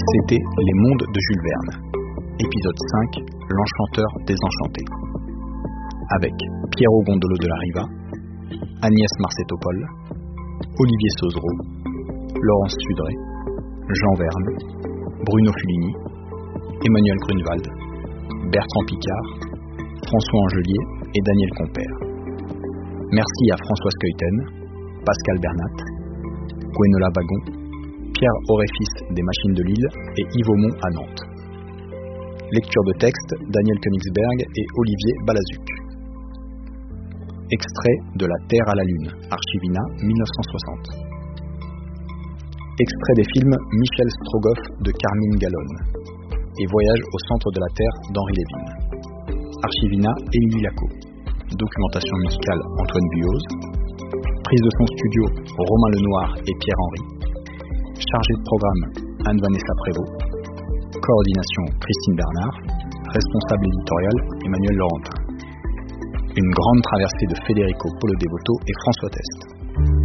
C'était Les Mondes de Jules Verne. Épisode 5, L'Enchanteur désenchanté. Avec Piero Gondolo de la Riva, Agnès Marcetopol, Olivier Sauzereau, Laurence Sudré, Jean Verne, Bruno Fulini, Emmanuel Grunewald, Bertrand Picard, François Angelier et Daniel Compère. Merci à Françoise Keuten, Pascal Bernat, Gwenola Wagon, Pierre Auréfis des Machines de Lille et Yves Aumont à Nantes. Lecture de texte, Daniel Königsberg et Olivier Balazuc. Extrait de La Terre à la Lune, Archivina, 1960. Extrait des films Michel Strogoff de Carmine Gallone et Voyage au centre de la Terre d'Henri Levin. Archivina, Émilie Lacot. Documentation musicale, Antoine Buyoz. Prise de son studio, Romain Lenoir et Pierre Henry. Chargé de programme, Anne-Vanessa Prévost. Coordination, Christine Bernard. Responsable éditorial, Emmanuel Laurentin. Une grande traversée de Federico Polo Devoto et François Test.